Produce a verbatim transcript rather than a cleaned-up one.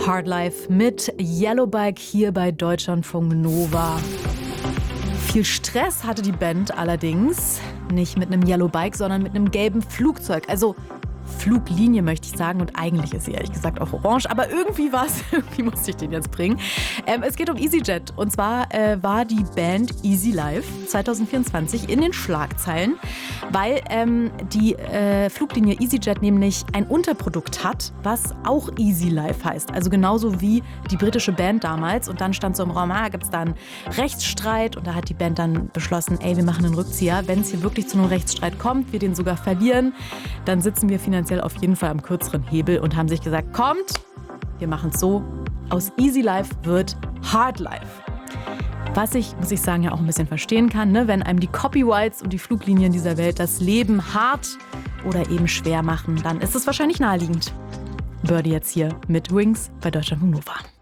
Hard Life mit Yellowbike hier bei Deutschlandfunk Nova. Viel Stress hatte die Band allerdings. Nicht mit einem Yellowbike, sondern mit einem gelben Flugzeug. Also Fluglinie möchte ich sagen, und eigentlich ist sie ehrlich gesagt auch orange, aber irgendwie war es, irgendwie musste ich den jetzt bringen. Ähm, es geht um EasyJet, und zwar äh, war die Band Easy Life zwanzig vierundzwanzig in den Schlagzeilen, weil ähm, die äh, Fluglinie EasyJet nämlich ein Unterprodukt hat, was auch Easy Life heißt, also genauso wie die britische Band damals. Und dann stand so im Raum, ah, gibt es da einen Rechtsstreit, und da hat die Band dann beschlossen, ey, wir machen einen Rückzieher. Wenn es hier wirklich zu einem Rechtsstreit kommt, wir den sogar verlieren, dann sitzen wir finanziell auf jeden Fall am kürzeren Hebel, und haben sich gesagt, kommt, wir machen es so, aus Easy Life wird Hard Life. Was ich, muss ich sagen, ja auch ein bisschen verstehen kann, ne? Wenn einem die Copyrights und die Fluglinien dieser Welt das Leben hart oder eben schwer machen, dann ist es wahrscheinlich naheliegend. Birdie jetzt hier mit Wings bei Deutschlandfunk Nova.